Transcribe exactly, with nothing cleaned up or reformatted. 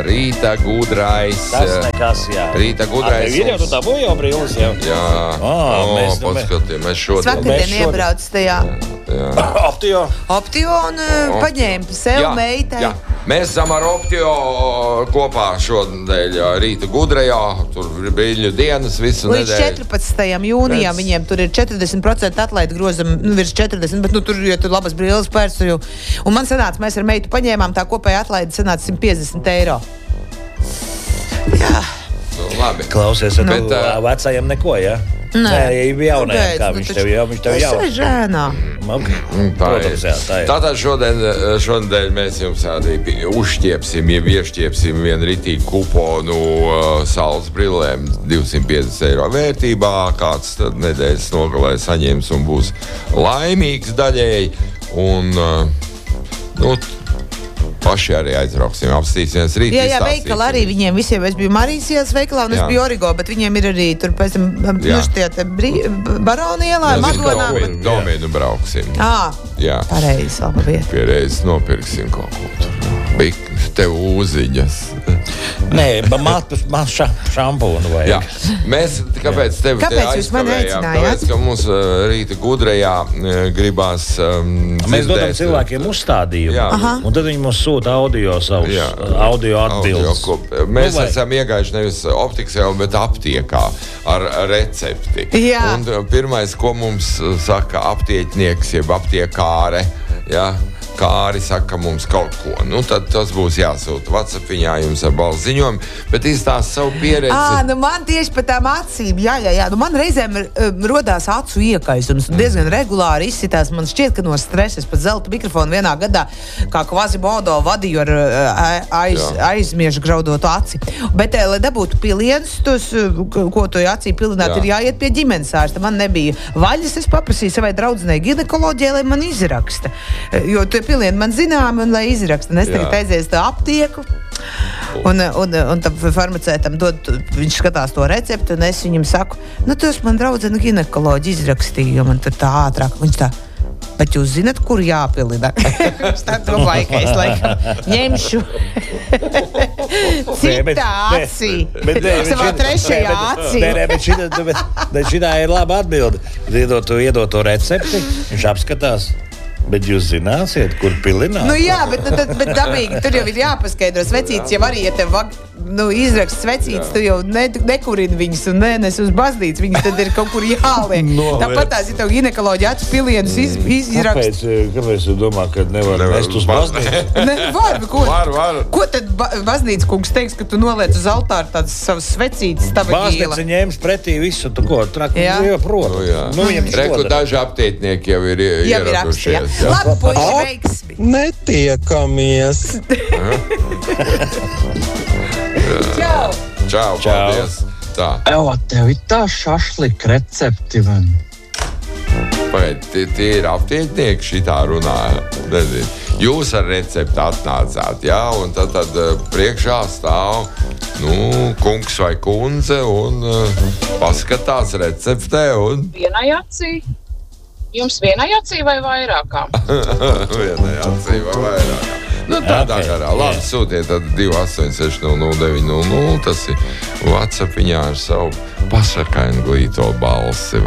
Rīta Gudrais. Tas nekas, jā. Rīta Gudrais. Tev ir jau tu dabūji jau brīlis, jau? Jā. Ah, o, mēs, paskatiem, mēs šodien. Svakadien iebrauc tajā Jā. Optio. Optio un uh, paņēma sev Jā, meitai. jā. Mēs esam ar Optio kopā šodien Rīta Gudrajā. Tur ir brīļu dienas visu Līdz nedēļu. četrpadsmitajam jūnijam Redz. viņiem tur ir četrdesmit procenti atlaidi grozam, nu, virs četrdesmit, bet nu, tur ir ja labas brīles pērts. Jo. Un man sanāca, mēs ar meitu paņēmām, tā kopēja atlaidi sanāca simt piecdesmit eiro. Jā. Nu, labi. Klausies, ar Nu. bet, uh, vecajam neko, jā? Nē. Nē, jaunajam, kā Nu, viņš taču- tev jau, viņš tev jau. Tas ir žēnā. Okay. Tā Protams, ir. jā, tā ir. Tātad šodien, šodien mēs jums arī uzšķiepsim, ja iešķiepsim vienu ritīgu kuponu uh, saules brillēm divsimt piecdesmit eiro vērtībā. Kāds tad nedēļas nogalē saņems un būs laimīgs daļēji. Un, uh, nu, paši arī aizbrauksim, apstīsimies rīt. Jā, jā, veikala arī viņiem visiem. Es biju Marijas ielas veikalā un es Jā. biju Origo, bet viņiem ir arī tur pēc tam Jā. nu, šitie te brī- Baroni ielā, Madonā. Dominu, dominu brauksim. Ā, Jā. pareizi, laba vieta. Pierēzes nopirksim kaut ko tur. Bik, tevūziņas. Nē, bet matus, man ša, šampūnu vajag. Jā, mēs, kāpēc tevi te Kāpēc jūs mani aizkavējām? aicinājāt? Tāpēc, ka mums uh, Rīta Gudrajā uh, gribās um, Mēs dodam dzirdēt, cilvēkiem uzstādījumu, Jā. Aha. un tad viņi mums sūta audio savus, Jā. audio atbildes. audio kop- Mēs Nu, vai- esam iegājuši nevis optikas jau, bet aptiekā ar recepti. Jā. Un uh, pirmais, ko mums uh, saka aptieknieks, jeb aptiekāre, jā, Kāri saka mums kaut ko. Nu, tad tas būs jāsūta WhatsAppiņā jums ar balss ziņojumu, bet izstāst savu pieredzi. Ā, nu man tieši par tām acīm, jā, jā, jā. Nu man reizēm um, rodās acu iekaisums un diezgan regulāri izsitās. Man šķiet, ka no stresa es pat zelta mikrofonu vienā gadā, kā Kvazimodo vadīju ar uh, aiz, Jā. aizmiežu graudotu aci. Bet, eh, lai dabūtu pilienus, tos, uh, ko tu acī pilināt, Jā. ir jāiet pie ģimenes ārsta. Man nebija vaļas, es paprasīju savai draudzenei ginekoloģijai, lai man izraksta. Eh, Jo tie pilieni man zināmi un lai izraksta. Un es Jā. tagad aizies tā aptieku. Un, un, un tam farmacētam dod, viņš skatās to recepti, un es viņam saku, nu, tas man draudzene ginekoloģi izrakstīja, jo man tur tā ātrāk. Viņš tā, bet jūs zinat, kur jāpilina? Es tā domāju, ka es laikam ņemšu citā acī. Savā trešajā acī. Nē, nē, bet šitā, bet, bet šitā ir laba atbilde. Iedot, to- iedot to recepti, viņš apskatās. Bet jūs zināsiet, kur pilināt? Nu jā, bet, nu, tad, bet dabīgi tur jau ir jāpaskaidro. Svecītes jau arī, ja tev vag, nu, izrakst svecītes, tu jau ne, nekurini viņas un nenes uz baznīcu. Viņas tad ir kaut kur jāliek. No, Tāpat tās, ja tev ginekoloģi acu pilienus iz, izrakst. Kāpēc, kāpēc tu domā, ka nevar, Nevar nest uz uz baznīcu? Ne, var, bet ko, Var, var. ko tad ba baznīcas kungs teiks, ka tu noliec uz altāru tādas savas svecītes, tava Bāzniece ģīla? ņēmis pretī visu, tu ko, traki, Jā. jo, protams. Nu, jā. Nu, viņam Reku šodien. daži aptieknieki jau ir Jau ir ieradušies. rakstījā. Labi, puiši, veiksmi. Netiekamies! Čau! Čau, Čau. paldies. Tā, Evo, tev ir tā šašlika recepti, man. pagaid, tie, tie ir aptieknieki šitā runā. Nezinu. Jūs ar recepti atnācāt, jā, un tad, tad uh, priekšā stāv, nu, kungs vai kundze un uh, paskatās receptē un Vienai acī? Jums vienai acī vai vairākām? vienai acī vai vairāk. Nu, tādā Ok, garā. Labi, jā. sūtiet tad divi astoņi seši nulle nulle deviņi nulle nulle. Tas ir WhatsAppiņā ar savu pasakainu glīto balsi.